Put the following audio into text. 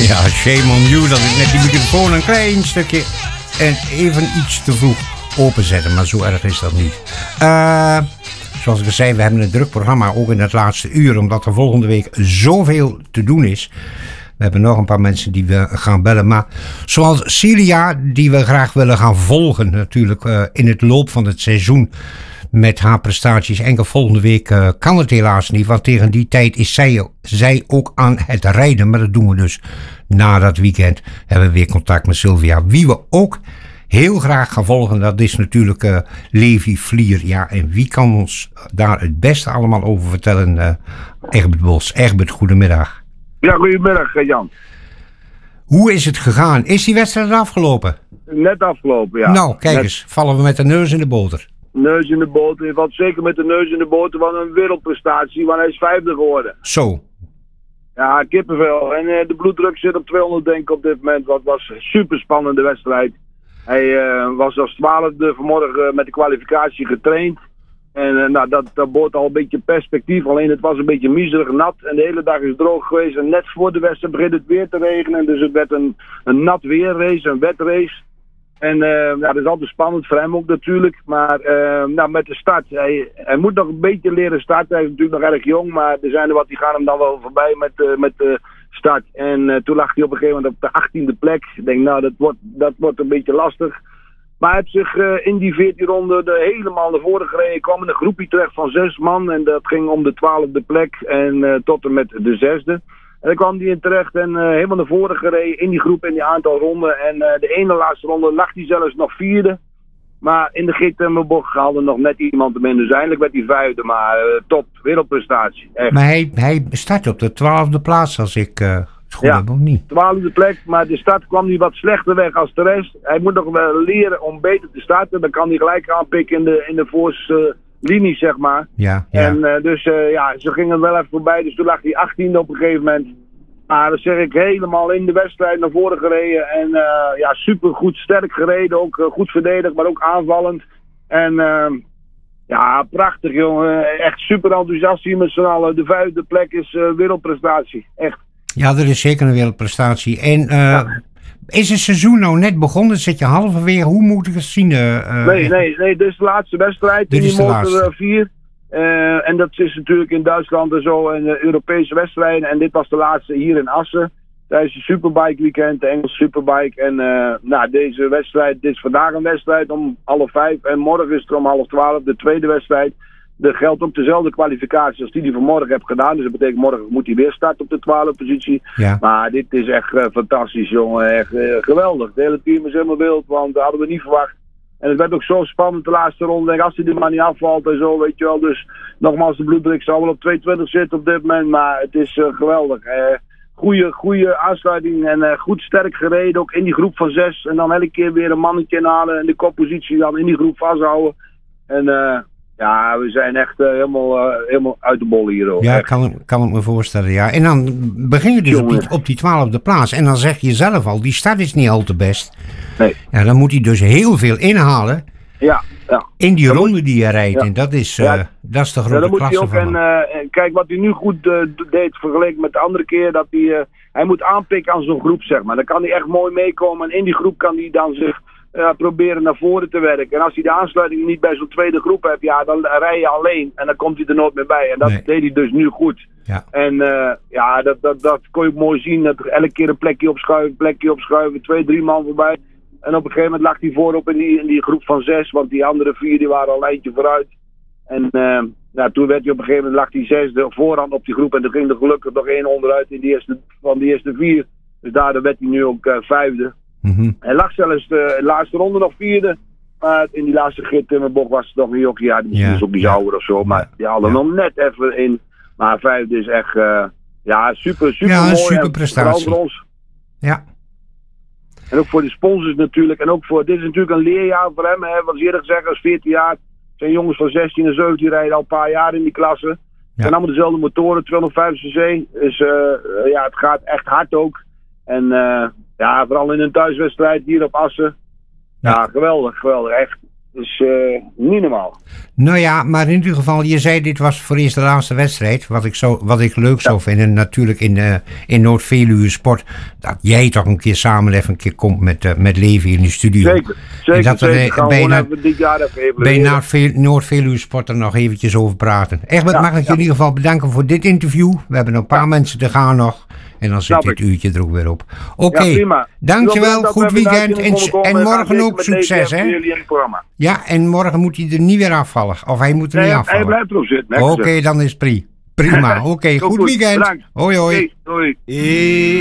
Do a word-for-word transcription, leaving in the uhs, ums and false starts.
Ja, shame on you dat ik net die microfoon een klein stukje en even iets te vroeg openzette. Maar zo erg is dat niet. Uh, zoals ik al zei, we hebben een druk programma ook in het laatste uur. Omdat er volgende week zoveel te doen is. We hebben nog een paar mensen die we gaan bellen. Maar zoals Celia, die we graag willen gaan volgen natuurlijk uh, in het loop van het seizoen. Met haar prestaties. Enkel volgende week uh, kan het helaas niet. Want tegen die tijd is zij, zij ook aan het rijden. Maar dat doen we dus na dat weekend. Hebben we weer contact met Sylvia. Wie we ook heel graag gaan volgen. Dat is natuurlijk uh, Levi Vlier. Ja, en wie kan ons daar het beste allemaal over vertellen? Uh, Egbert Bos. Egbert, goedemiddag. Ja, goedemiddag Jan. Hoe is het gegaan? Is die wedstrijd afgelopen? Net afgelopen, ja. Nou, kijk Net... eens. Vallen we met de neus in de boter. Neus in de boter. Je valt zeker met de neus in de boter van een wereldprestatie, want hij is vijfde geworden. Zo. Ja, kippenvel. En uh, de bloeddruk zit op tweehonderd denk ik op dit moment. Wat was een super spannende wedstrijd. Hij uh, was als twaalfde vanmorgen uh, met de kwalificatie getraind. En uh, nou, dat, dat boort al een beetje perspectief. Alleen het was een beetje miserig nat. En de hele dag is het droog geweest. En net voor de wedstrijd begint het weer te regenen. Dus het werd een, een nat weerrace, een wetrace. En uh, nou, dat is altijd spannend voor hem ook natuurlijk. Maar uh, nou, met de start, hij, hij moet nog een beetje leren starten. Hij is natuurlijk nog erg jong, maar er zijn er wat die gaan hem dan wel voorbij met, uh, met de start. En uh, toen lag hij op een gegeven moment op de achttiende plek. Ik denk, nou, dat wordt, dat wordt een beetje lastig. Maar hij heeft zich uh, in die veertien ronde de helemaal naar voren gereden. Hij kwam in een groepje terecht van zes man. En dat ging om de twaalfde plek en uh, tot en met de zesde. En dan kwam hij in terecht en uh, helemaal naar voren gereden in die groep in die aantal ronden. En uh, de ene laatste ronde lag hij zelfs nog vierde. Maar in de Giettemmerbocht haalde nog net iemand hem in. Dus eindelijk werd hij vijfde, maar uh, top, wereldprestatie. Echt. Maar hij, hij start op de twaalfde plaats als ik uh, het goed ja, heb, of niet? twaalfde plek, maar de start kwam hij wat slechter weg als de rest. Hij moet nog wel leren om beter te starten. Dan kan hij gelijk aanpikken in de, in de voorste uh, linie, zeg maar. Ja, ja. En uh, dus uh, ja, ze gingen wel even voorbij. Dus toen lag hij achttiende op een gegeven moment. Maar dat zeg ik, helemaal in de wedstrijd naar voren gereden. En uh, ja, super goed, sterk gereden. Ook uh, goed verdedigd, maar ook aanvallend. En uh, ja, prachtig jongen. Echt super enthousiast hier met z'n allen. De vijfde plek is uh, wereldprestatie. Echt. Ja, dat is zeker een wereldprestatie. En uh, ja. Is het seizoen nou net begonnen? Zit je halverwege? Hoe moet ik het zien? Uh, nee, nee, nee. Dit is de laatste wedstrijd. Dit in is die de motor laatste. vier. Uh, en dat is natuurlijk in Duitsland en zo en uh, Europese wedstrijden. En dit was de laatste hier in Assen. Tijdens het Superbike weekend, de Engelse Superbike. En uh, nou, deze wedstrijd, dit is vandaag een wedstrijd om half vijf. En morgen is het om half twaalf, de tweede wedstrijd. Er geldt ook dezelfde kwalificatie als die die vanmorgen heb gedaan. Dus dat betekent morgen moet hij weer starten op de twaalfde positie. Ja. Maar dit is echt uh, fantastisch jongen. Echt uh, geweldig. Het hele team is helemaal wild, want dat hadden we niet verwacht. En het werd ook zo spannend de laatste ronde. Denk, als hij er maar niet afvalt en zo, weet je wel. Dus nogmaals, de bloeddruk zal wel op tweehonderdtwintig zitten op dit moment. Maar het is uh, geweldig. Uh, goeie, goeie aansluiting en uh, goed sterk gereden. Ook in die groep van zes. En dan elke keer weer een mannetje inhalen. En de koppositie dan in die groep vasthouden. En uh, ja, we zijn echt uh, helemaal, uh, helemaal uit de bol hier. Hoor. Ja, kan, kan ik me voorstellen, ja. En dan begin je dus op die, op die twaalfde plaats. En dan zeg je zelf al, die start is niet al te best. Nee. Ja, dan moet hij dus heel veel inhalen. Ja, ja. In die dan ronde moet, die hij rijdt. Ja. En dat is, uh, ja. dat is de ja, grote dan moet klasse hij ook van en, hem. uh, kijk, wat hij nu goed uh, deed vergeleken met de andere keer. Dat hij, uh, hij moet aanpikken aan zo'n groep, zeg maar. Dan kan hij echt mooi meekomen. En in die groep kan hij dan zich uh, proberen naar voren te werken. En als hij de aansluiting niet bij zo'n tweede groep hebt, ja, dan rij je alleen. En dan komt hij er nooit meer bij. En dat Nee. deed hij dus nu goed. Ja. En uh, ja, dat, dat, dat kon je ook mooi zien. Dat er elke keer een plekje opschuiven, plekje opschuiven. Twee, drie man voorbij. En op een gegeven moment lag hij voorop in die, in die groep van zes. Want die andere vier die waren al een eindje vooruit. En uh, nou, toen werd hij op een gegeven moment lag hij zesde voorhand op die groep. En er ging er gelukkig nog één onderuit in die eerste, van die eerste vier. Dus daardoor werd hij nu ook uh, vijfde. Mm-hmm. Hij lag zelfs de laatste ronde nog vierde. Maar in die laatste Giettemmerbocht was het nog een jockey. Ja, die Ja. is ook die Ja. ouder of zo. Maar die haalde Ja. nog net even in. Maar vijfde is echt uh, ja, super, super Ja, een mooi. super En prestatie. vooral voor ons. Ja. En ook voor de sponsors natuurlijk. En ook voor, dit is natuurlijk een leerjaar voor hem. Hè, wat ze eerder gezegd, als veertien jaar. Zijn jongens van zestien en zeventien rijden al een paar jaar in die klasse. Het Ja. zijn allemaal dezelfde motoren, tweehonderdvijftig cc. Dus uh, ja, het gaat echt hard ook. En uh, ja, vooral in een thuiswedstrijd hier op Assen. Ja, Ja. geweldig, geweldig. Echt Dus uh, niet normaal. Nou ja, maar in ieder geval, je zei dit was voor eerst de laatste wedstrijd. Wat ik, zo, wat ik leuk ja. zou vinden, natuurlijk in, uh, in Noord-Veluwe Sport, dat jij toch een keer samen even een keer komt met, uh, met Levi in de studio. Zeker, zeker. En dat we zeker. bij, na, dit jaar even bij Noord-Veluwe Sport er nog eventjes over praten. Egbert, ja, mag ik ja. in ieder geval bedanken voor dit interview. We hebben een paar ja. mensen te gaan nog. En dan zit dit uurtje er ook weer op. Oké, okay. ja, dankjewel, goed weekend. En, en morgen ook succes, hè? Ja, en morgen moet hij er niet weer afvallen. Of hij moet er nee, niet afvallen. Hij blijft erop zitten. Oké, okay, dan is het prima. Oké, okay, goed, goed weekend. Bedankt. Hoi, hoi. Hey, hoi.